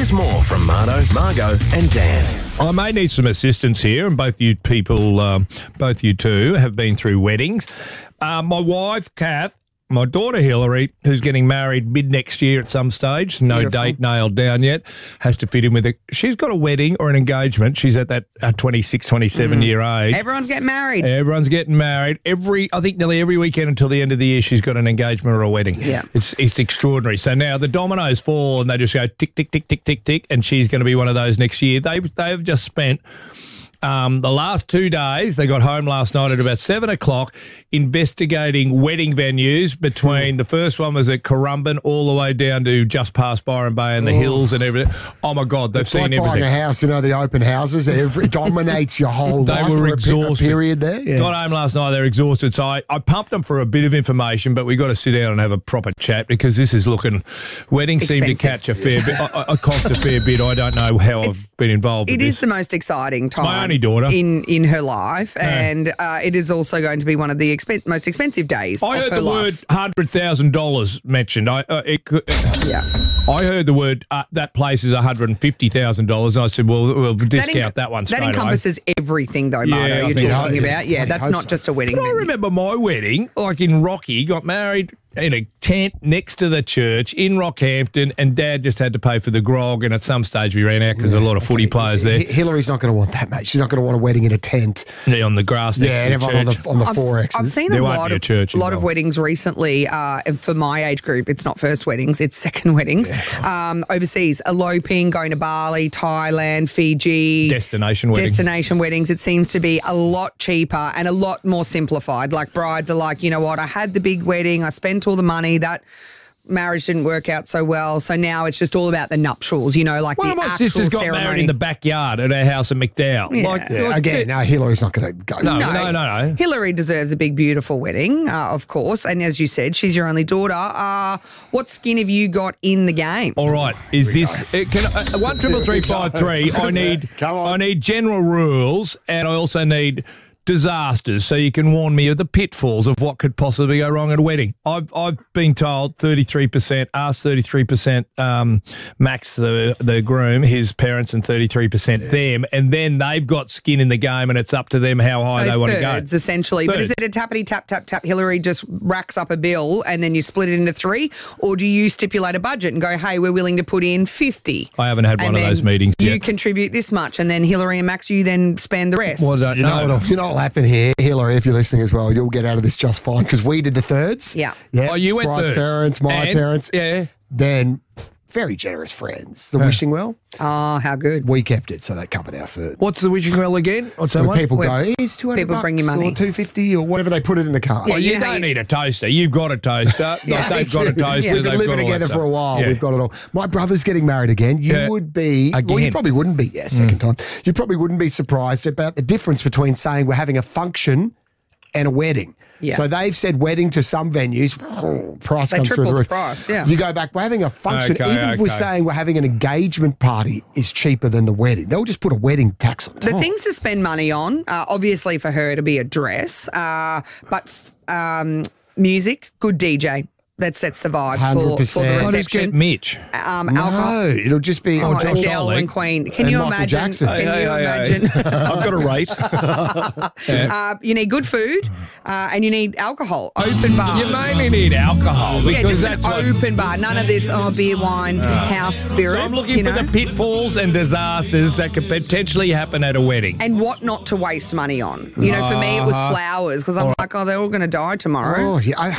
There's more from Marno, Margot and Dan. I may need some assistance here, and both you people, both you two, have been through weddings. My wife, Kath, my daughter, Hillary, who's getting married mid-next year at some stage, no date nailed down yet, has to fit in with it. She's got a wedding or an engagement. She's at that 26, 27-year age. Everyone's getting married. Everyone's getting married. I think nearly every weekend until the end of the year, she's got an engagement or a wedding. Yeah. It's extraordinary. So now the dominoes fall and they just go tick, tick, tick, tick, tick, tick, and she's going to be one of those next year. They've just spent the last 2 days, they got home last night at about 7 o'clock investigating wedding venues between the first one was at Currumbin all the way down to just past Byron Bay and the hills and everything. Oh, my God, they've seen everything. It's like buying a house, the open houses. It dominates your whole life. They were for exhausted. A period there. Yeah. Got home last night, they're exhausted. So I pumped them for a bit of information, but we got to sit down and have a proper chat because this is looking, weddings seem to catch a fair bit. I cost a fair bit. I don't know how I've been involved with this. It is the most exciting time. My only daughter. In her life, and it is also going to be one of the most expensive days I of heard her the life. word $100,000 mentioned. I heard the word that place is $150,000. I said, well, we'll discount that one straight That encompasses everything, though, Marno, you're talking about. Yeah, that's not just a wedding. But I remember my wedding, like in Rocky, got married in a tent next to the church in Rockhampton, and Dad just had to pay for the grog, and at some stage we ran out because a lot of footy players there. Hillary's not going to want that, mate. She's not going to want a wedding in a tent. Yeah, on the grass next to the everyone church. on the 4Xs. I've seen a lot of weddings recently, and for my age group, it's not first weddings, it's second weddings. Yeah. Overseas, eloping, going to Bali, Thailand, Fiji. Destination weddings. It seems to be a lot cheaper and a lot more simplified. Like brides are like, you know what, I had the big wedding, I spent all the money, that marriage didn't work out so well, so now it's just all about the nuptials, One the of my actual sisters got ceremony. married in the backyard at our house in McDowell. Yeah. Hillary's not going to go. No. Hillary deserves a big, beautiful wedding, of course, and as you said, she's your only daughter. What skin have you got in the game? All right, is this 13353? I need general rules, and I also need disasters, so you can warn me of the pitfalls of what could possibly go wrong at a wedding. I've been told 33%, asked 33% Max, the groom, his parents, and 33% them, and then they've got skin in the game, and it's up to them how high they want to go. Thirds, essentially. But is it a tappity tap tap tap? Hillary just racks up a bill, and then you split it into three, or do you stipulate a budget and go, hey, we're willing to put in 50? I haven't had one of those meetings yet. You contribute this much, and then Hillary and Max, you then spend the rest. Well, you know what'll happen here, Hillary, if you're listening as well, you'll get out of this just fine because we did the thirds. Yeah. Oh, you went Bride's thirds. parents, my parents. Yeah. Then very generous friends. The wishing well. Oh, how good. We kept it, so they covered our third. What's the wishing well again? What's that one? People go, here's $200 people bring you money. or $250 or whatever they put it in the card. Yeah, You don't need a toaster. You've got a toaster. They've got a toaster. We've been living together for a while. We've got it all. My brother's getting married again. You would be, well, you probably wouldn't be, second time. You probably wouldn't be surprised about the difference between saying we're having a function and a wedding. Yeah. So they've said wedding to some venues, price comes through the roof. Price, yeah. You go back, we're having a function. Even if we're saying we're having an engagement party is cheaper than the wedding. They'll just put a wedding tax on top. The things to spend money on, obviously for her to be a dress, but music, good DJ. That sets the vibe for the reception. Just get Mitch. Alcohol. No, it'll just be Adele and Queen. Can you imagine? Jackson. Can you imagine? I've got a rate. You need good food and you need alcohol. Open bar. You mainly need alcohol because just an open bar. None of this beer, wine, house spirits. So I'm looking for the pitfalls and disasters that could potentially happen at a wedding. And what not to waste money on. For me, it was flowers because I'm like, they're all going to die tomorrow. Oh, yeah.